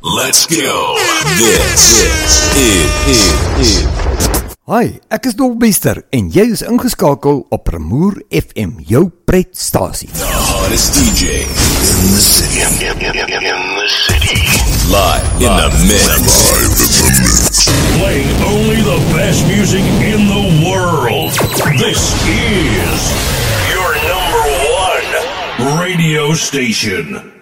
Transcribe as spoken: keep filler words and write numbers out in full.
Let's go. This is, is, is. Hi, ek is Dolbester en jy is ingeskakel op Pramoer F M, jou pretstasie. The hottest D J in the city. In, in, in, in the city. Live, Live in the mix. Live in the mix. Playing only the best music in the world. This is your number one radio station.